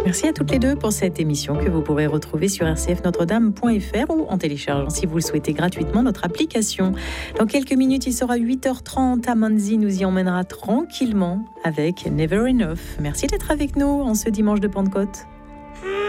Merci à toutes les deux pour cette émission que vous pourrez retrouver sur rcfnotredame.fr ou en téléchargeant, si vous le souhaitez, gratuitement notre application. Dans quelques minutes, il sera 8h30. Amanzi nous y emmènera tranquillement avec Never Enough. Merci d'être avec nous en ce dimanche de Pentecôte.